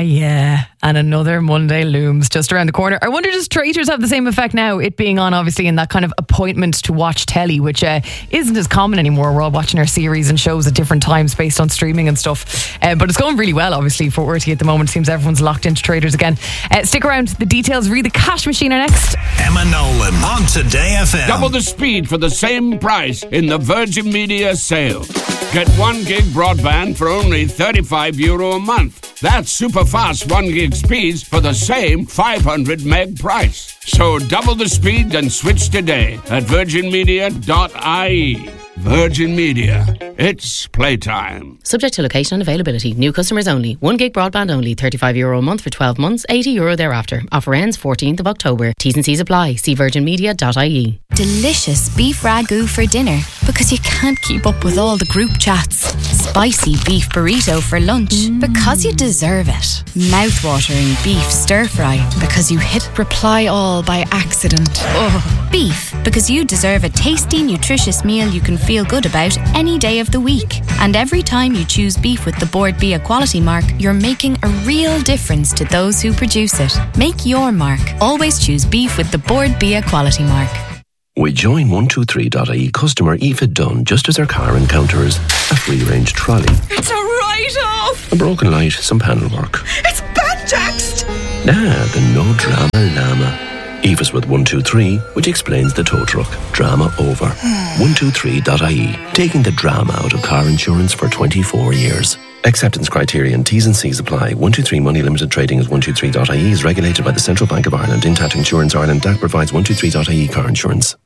yeah. And another Monday looms just around the corner. I wonder, does Traitors have the same effect now? It being on, obviously, in that kind of appointment to watch telly, which isn't as common anymore. We're all watching our series and shows at different times based on streaming and stuff. But it's going really well, obviously, for RTÉ at the moment. Seems everyone's locked into Traitors again. Stick around. The details, read the cash machine are next. Emma Nolan on Today FM. Double the speed for the same price in the Virgin Media sale. Get 1 gig broadband for only €35 a month. That's super fast 1 gig speeds for the same 500 meg price. So double the speed and switch today at virginmedia.ie. Virgin Media. It's playtime. Subject to location and availability. New customers only. 1 gig broadband only. €35 a month for 12 months. €80 thereafter. Offer ends 14th of October. T's and C's apply. See virginmedia.ie. Delicious beef ragu for dinner because you can't keep up with all the group chats. Spicy beef burrito for lunch because you deserve it. Mouth-watering beef stir-fry because you hit reply all by accident. Ugh. Beef because you deserve a tasty, nutritious meal you can feel good about any day of the week. And every time you choose beef with the Board Bia quality mark, you're making a real difference to those who produce it. Make your mark. Always choose beef with the Board Bia quality mark. We join 123.ie customer Aoife Dunn just as her car encounters a free-range trolley. It's a write-off! A broken light, some panel work. It's back-taxed! The no drama llama. Aoife's with 123, which explains the tow truck. Drama over. 123.ie, taking the drama out of car insurance for 24 years. Acceptance criteria and T's and C's apply. 123 Money Limited Trading as 123.ie is regulated by the Central Bank of Ireland. Intact Insurance Ireland. DAC provides 123.ie car insurance.